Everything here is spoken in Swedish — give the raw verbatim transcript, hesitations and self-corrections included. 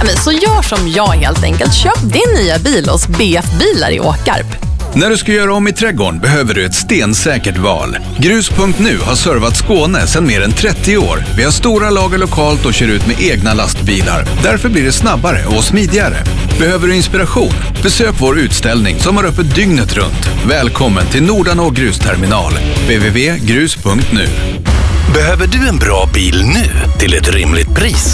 Men så gör som jag helt enkelt. Köp din nya bil hos B F Bilar i Åkarp. När du ska göra om i trädgården behöver du ett stensäkert val. Grus punkt nu har servat Skåne sedan mer än trettio år. Vi har stora lager lokalt och kör ut med egna lastbilar. Därför blir det snabbare och smidigare. Behöver du inspiration? Besök vår utställning som har öppet dygnet runt. Välkommen till Nordanå grusterminal. w w w punkt grus punkt nu. Behöver du en bra bil nu till ett rimligt pris?